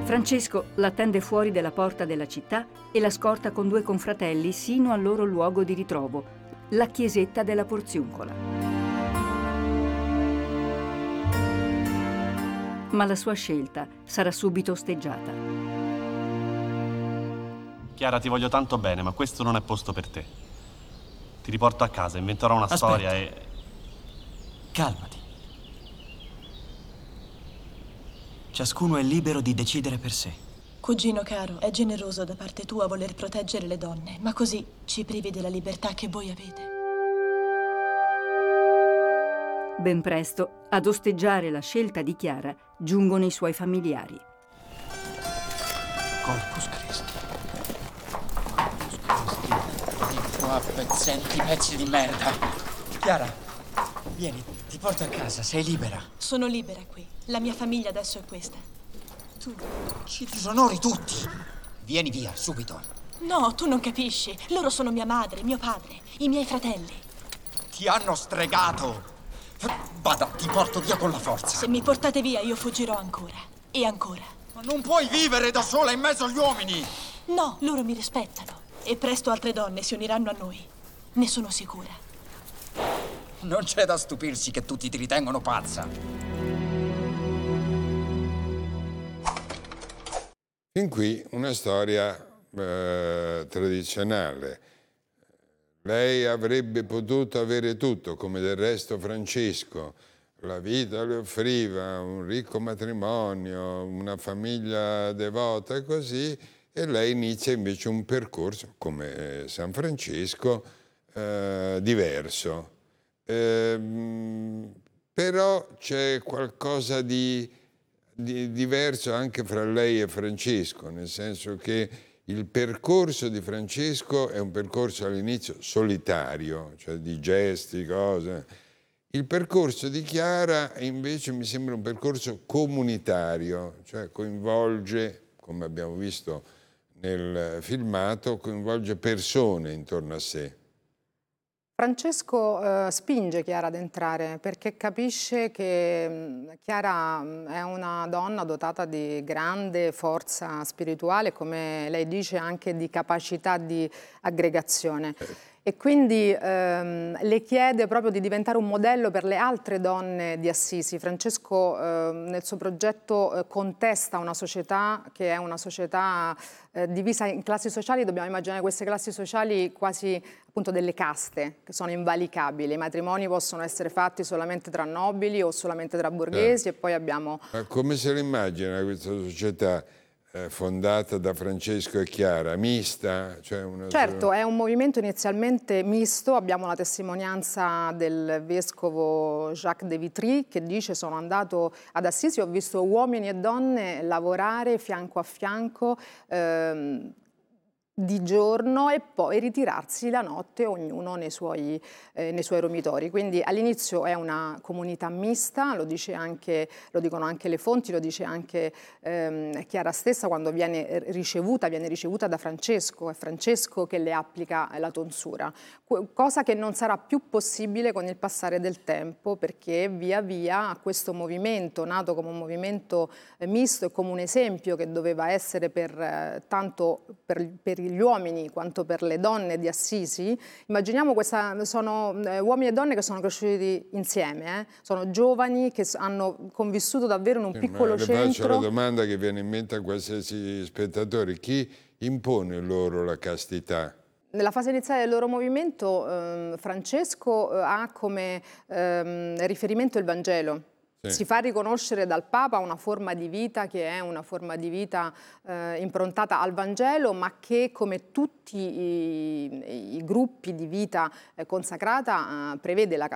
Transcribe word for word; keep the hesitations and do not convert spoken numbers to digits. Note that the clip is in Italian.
Francesco l'attende fuori della porta della città e la scorta con due confratelli sino al loro luogo di ritrovo, la chiesetta della Porziuncola. Ma la sua scelta sarà subito osteggiata. Chiara, ti voglio tanto bene, ma questo non è posto per te. Ti riporto a casa, inventerò una Aspetta. storia e... Calmati. Ciascuno è libero di decidere per sé. Cugino caro, è generoso da parte tua voler proteggere le donne, ma così ci privi della libertà che voi avete. Ben presto, ad osteggiare la scelta di Chiara, giungono i suoi familiari. Corpus Christi. Corpus Christi. Di qua, pezzenti, pezzi di merda. Chiara, vieni, ti porto a casa, sei libera. Sono libera qui. La mia famiglia adesso è questa. Tu... Ci disonori tutti. Vieni via, subito. No, tu non capisci. Loro sono mia madre, mio padre, i miei fratelli. Ti hanno stregato. Vada, ti porto via con la forza. Se mi portate via, io fuggirò ancora. E ancora. Ma non puoi vivere da sola in mezzo agli uomini. No, loro mi rispettano. E presto altre donne si uniranno a noi. Ne sono sicura. Non c'è da stupirsi che tutti ti ritengono pazza. Fin qui una storia eh, tradizionale. Lei avrebbe potuto avere tutto, come del resto Francesco. La vita le offriva un ricco matrimonio, una famiglia devota e così, e lei inizia invece un percorso, come San Francesco, eh, diverso. Eh, però c'è qualcosa di... Di, diverso anche fra lei e Francesco, nel senso che il percorso di Francesco è un percorso all'inizio solitario, cioè di gesti, cose. Il percorso di Chiara invece mi sembra un percorso comunitario, cioè coinvolge, come abbiamo visto nel filmato, coinvolge persone intorno a sé. Francesco eh, spinge Chiara ad entrare perché capisce che mh, Chiara mh, è una donna dotata di grande forza spirituale, come lei dice anche di capacità di aggregazione. E quindi ehm, le chiede proprio di diventare un modello per le altre donne di Assisi. Francesco eh, nel suo progetto eh, contesta una società che è una società eh, divisa in classi sociali. Dobbiamo immaginare queste classi sociali quasi appunto delle caste che sono invalicabili. I matrimoni possono essere fatti solamente tra nobili o solamente tra borghesi, eh. E poi abbiamo... Ma come se la immagina questa società? Fondata da Francesco e Chiara, mista? Cioè una... Certo, è un movimento inizialmente misto. Abbiamo la testimonianza del vescovo Jacques de Vitry che dice: sono andato ad Assisi, ho visto uomini e donne lavorare fianco a fianco ehm, di giorno e poi ritirarsi la notte, ognuno nei suoi, eh, nei suoi dormitori. Quindi all'inizio è una comunità mista, lo, dice anche, lo dicono anche le fonti, lo dice anche ehm, Chiara stessa quando viene ricevuta, viene ricevuta da Francesco, è Francesco che le applica la tonsura, cosa che non sarà più possibile con il passare del tempo, perché via via questo movimento, nato come un movimento misto e come un esempio che doveva essere per eh, tanto per, per gli uomini quanto per le donne di Assisi. Immaginiamo questa, sono eh, uomini e donne che sono cresciuti insieme, eh? Sono giovani che hanno convissuto davvero in un sì, piccolo ma centro. Le faccio la domanda che viene in mente a qualsiasi spettatore: chi impone loro la castità? Nella fase iniziale del loro movimento eh, Francesco eh, ha come eh, riferimento il Vangelo. Sì. Si fa riconoscere dal Papa una forma di vita che è una forma di vita eh, improntata al Vangelo, ma che, come tutti i, i gruppi di vita eh, consacrata, eh, prevede la